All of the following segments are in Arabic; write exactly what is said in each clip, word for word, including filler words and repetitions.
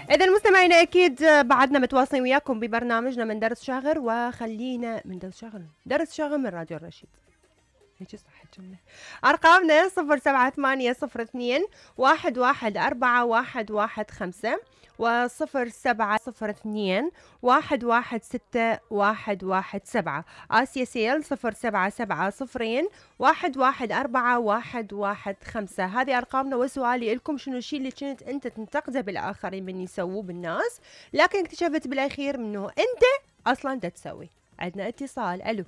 إذا مستمعينا أكيد بعدنا متواصلين وياكم ببرنامجنا من درس شاغر، وخلينا من درس شاغر درس شاغر من راديو الرشيد. هيك صح الجملة. أرقامنا صفر سبعة ثمانية صفر اثنين واحد واحد أربعة واحد واحد خمسة وصفر سبعة صفر اثنين واحد واحد ستة واحد واحد سبعة. آسيا سيل صفر سبعة سبعة صفرين واحد واحد أربعة واحد واحد خمسة. هذه أرقامنا. وسؤالي لكم، شنو الشيء اللي كنت أنت تنتقده بالآخرين من يسووه بالناس، لكن اكتشفت بالأخير إنه أنت أصلاً دا تسوي؟ عندنا اتصال. ألو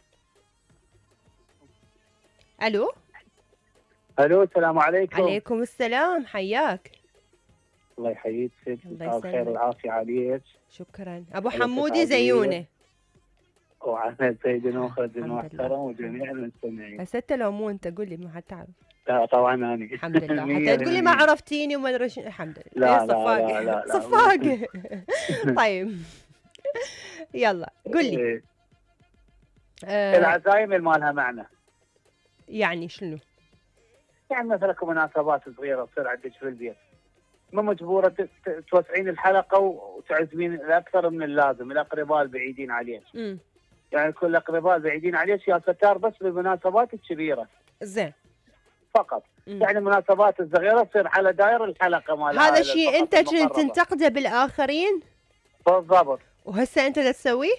ألو الو السلام عليكم. عليكم السلام، حياك. الله يحييك ست، الله مساء الخير يسلمك. والعافيه عليك. شكرا. أبو عليك حمودي العافية. زيونه. وعلى سيدنا وخالد الحمد لله. المحترم وجميع المستمعين. بس انت لو مو انت قول لي ما حتعرف. لا طبعا انا الحمد لله. مية حتى تقول لي ما بالمية. عرفتيني وما ادري شنو. الحمد لله. لا إيه لا صفاق. لا لا لا. صفاق. طيب يلا قول لي. إيه. آه العزايم اللي ما لها معنى، يعني شنو؟ يعني مثلا مناسبات صغيره تصير عندك في البيت، مو مجبوره ت- ت- توسعين الحلقه وتعزمين الاكثر من اللازم الاقرباء البعيدين عليك. امم يعني كل الاقرباء البعيدين عليك يا ستار بس بالمناسبات الكبيره زين. فقط. مم. يعني المناسبات الصغيره تصير على داير الحلقه مال هذا العائلة شيء فقط انت كنت المقربة. تنتقده بالاخرين بالضبط. وهسه انت دا تسويه؟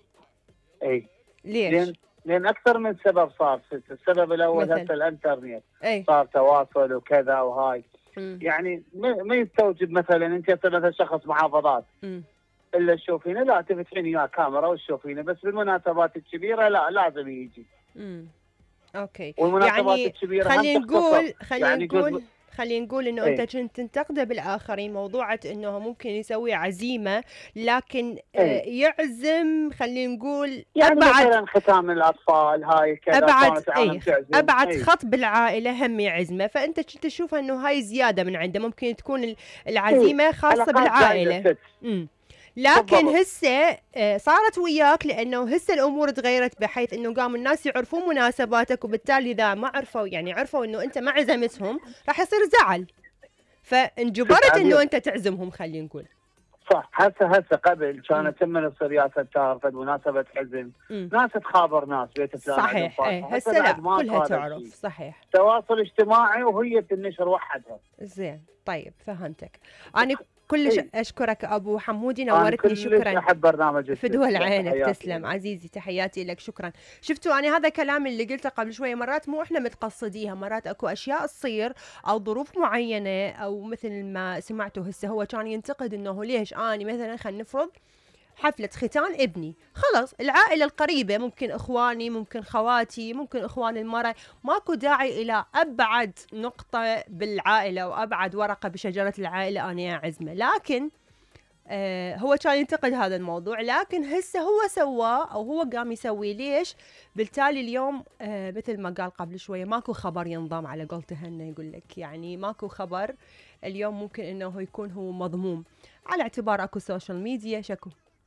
اي ليش؟ لان لان اكثر من سبب صار ست. السبب الاول مثل؟ هسه الانترنت، اي. صار تواصل وكذا وهاي. مم. يعني ما ما يستوجب مثلا انت تصير مثلا شخص محافظات مم. الا تشوفينه، لا تفتحين وياه كاميرا وتشوفينه، بس بالمناسبات الكبيره لا لازم يجي. امم اوكي. والمناسبات يعني الكبيره هم خلينا تختصر. نقول خلينا يعني نقول جزء. خلينا نقول انه ايه. انت كنت تنتقده بالاخرين موضوعة انه ممكن يسوي عزيمة، لكن آه ايه. يعزم خلينا نقول يعني ابعد مثلا ختام الاطفال هاي كذا ابعد كانت العالم اي تعزم. ابعد ايه. خط بالعائلة هم يعزمه، فانت كنت تشوفها انه هاي زيادة من عنده، ممكن تكون ال- العزيمة خاصة علاقات بالعائلة. زايدة ست. امم لكن بالضبط. هسه آه، صارت وياك لانه هسه الامور تغيرت، بحيث انه قام الناس يعرفون مناسباتك، وبالتالي اذا ما عرفوا يعني عرفوا انه انت ما عزمتهم راح يصير زعل، فانجبرت انه انت تعزمهم. خلينا نقول صح. هسه هسه قبل مم. كانت من تصير يا ستار فد مناسبة حزن، مم. ناس تخابر ناس بيت فلان عندهم صحيح. فاتحة. ايه هسه هسه لا، بعد ماكو كلها هذا تعرف. الشيء. صحيح. تواصل اجتماعي وهي تنشر وحدها. زين. طيب فهمتك. انا كلش إيه. اشكرك ابو حمودي، انا نورتني. كلش شكرا. احب برنامج في دول الست. عينك. تحياتي تسلم لك. عزيزي، تحياتي لك. شكرا. شفتوا أنا هذا كلام اللي قلته قبل شوية، مرات مو إحنا متقصديها، مرات أكو أشياء تصير أو ظروف معينة، أو مثل ما سمعتوا هسه هو كان ينتقد إنه ليش أنا مثلا خلينا نفرض حفلة ختان ابني، خلص العائلة القريبة، ممكن إخواني، ممكن خواتي، ممكن إخوان المرأة، ماكو داعي إلى أبعد نقطة بالعائلة وأبعد ورقة بشجرة العائلة أنا أعزمه. لكن آه هو كان ينتقد هذا الموضوع، لكن هسه هو سواه أو هو قام يسوي. ليش؟ بالتالي اليوم آه مثل ما قال قبل شوية ماكو خبر ينضم، على قولته هنا يقول لك يعني ماكو خبر اليوم، ممكن إنه يكون هو مضموم على اعتبار أكو سوشيال ميديا شكو.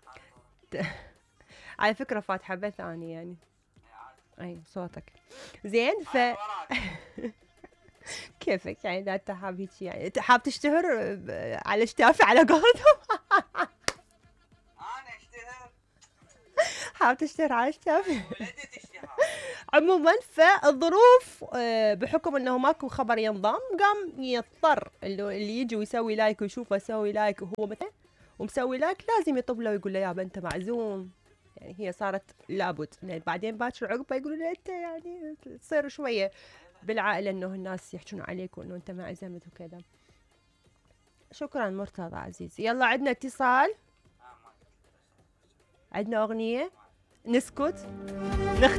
على فكرة فاتحة بث أنا يعني أي صوتك زين. ف كيفك يعني إذا أنت حاب هيك يعني حاب تشتهر على اشتافي على قولتهم. انا اشتهر. حاب تشتهر على اشتافي. ولدت اشتهر. عموما فالظروف آه، بحكم انه ماكو خبر ينضم، قام يضطر اللي اللي يجي ويسوي لايك ويشوفه يسوي لايك وهو مثلا ومسوي لايك لازم يطب له ويقول له يابا انت معزوم. يعني هي صارت لابد، يعني بعدين باكر عقبه يقولوا له انت يعني تصير شويه بالعائله انه الناس يحجون عليك وانه انت ما عزمت وكذا. شكرا مرتضى عزيزي. يلا عندنا اتصال، عندنا اغنيه نسكت.